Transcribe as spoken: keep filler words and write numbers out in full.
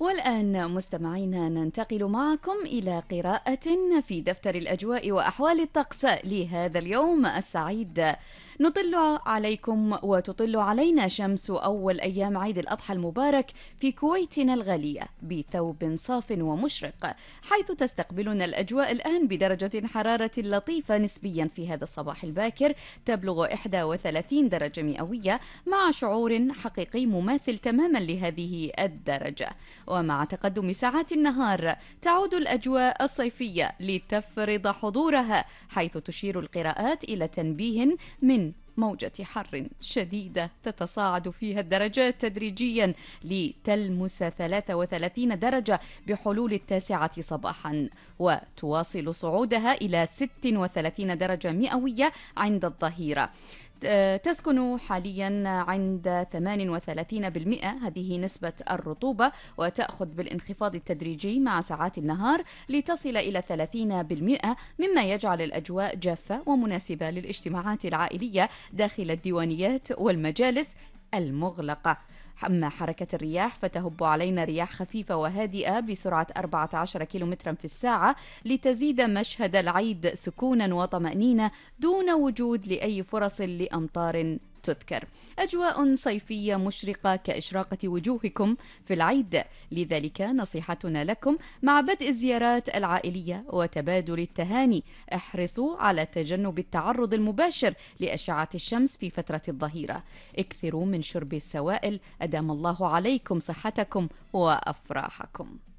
والآن مستمعينا ننتقل معكم إلى قراءة في دفتر الأجواء وأحوال الطقس لهذا اليوم السعيد. نطل عليكم وتطل علينا شمس أول أيام عيد الأضحى المبارك في كويتنا الغالية بثوب صاف ومشرق، حيث تستقبلنا الأجواء الآن بدرجة حرارة لطيفة نسبيا في هذا الصباح الباكر تبلغ إحدى وثلاثين درجة مئوية، مع شعور حقيقي مماثل تماما لهذه الدرجة. ومع تقدم ساعات النهار تعود الأجواء الصيفية لتفرض حضورها، حيث تشير القراءات إلى تنبيه من موجة حر شديدة تتصاعد فيها الدرجات تدريجيا لتلمس ثلاثة وثلاثين درجة بحلول التاسعة صباحا، وتواصل صعودها إلى ست وثلاثين درجة مئوية عند الظهيرة. تسكن حاليا عند ثمانية وثلاثين بالمئة، هذه نسبة الرطوبة، وتأخذ بالانخفاض التدريجي مع ساعات النهار لتصل إلى ثلاثين بالمئة، مما يجعل الأجواء جافة ومناسبة للاجتماعات العائلية داخل الديوانيات والمجالس المغلقة. أما حركة الرياح فتهب علينا رياح خفيفة وهادئة بسرعة أربعة عشر كيلومترا في الساعة لتزيد مشهد العيد سكونا وطمأنينة دون وجود لأي فرص لأمطار تذكر. أجواء صيفية مشرقة كإشراقة وجوهكم في العيد، لذلك نصيحتنا لكم مع بدء الزيارات العائلية وتبادل التهاني احرصوا على تجنب التعرض المباشر لأشعة الشمس في فترة الظهيرة. اكثروا من شرب السوائل، أدام الله عليكم صحتكم وأفراحكم.